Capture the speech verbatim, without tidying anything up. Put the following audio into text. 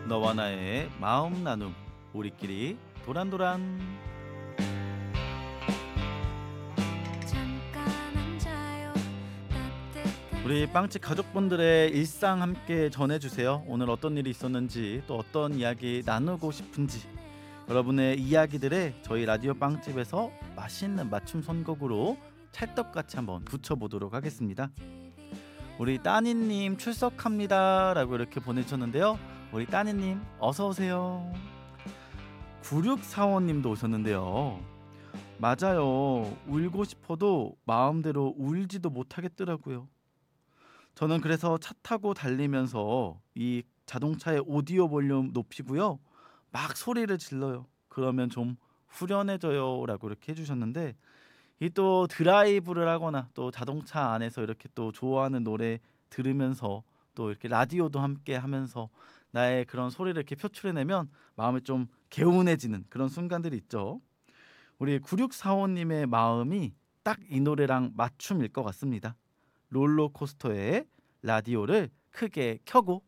너와 나의 마음 나눔 우리끼리 도란도란. 우리 빵집 가족분들의 일상 함께 전해주세요. 오늘 어떤 일이 있었는지 또 어떤 이야기 나누고 싶은지 여러분의 이야기들에 저희 라디오 빵집에서 맛있는 맞춤 선곡으로 찰떡같이 한번 붙여보도록 하겠습니다. 우리 따니님 출석합니다 라고 이렇게 보내주셨는데요. 우리 따니님 어서오세요. 구육사오님도 오셨는데요. 맞아요. 울고 싶어도 마음대로 울지도 못하겠더라고요. 저는 그래서 차 타고 달리면서 이 자동차의 오디오 볼륨 높이고요. 막 소리를 질러요. 그러면 좀 후련해져요 라고 이렇게 해주셨는데, 이 또 드라이브를 하거나 또 자동차 안에서 이렇게 또 좋아하는 노래 들으면서 또 이렇게 라디오도 함께 하면서 나의 그런 소리를 이렇게 표출해내면 마음이 좀 개운해지는 그런 순간들이 있죠. 우리 구육사오님의 마음이 딱 이 노래랑 맞춤일 것 같습니다. 롤러코스터의 라디오를 크게 켜고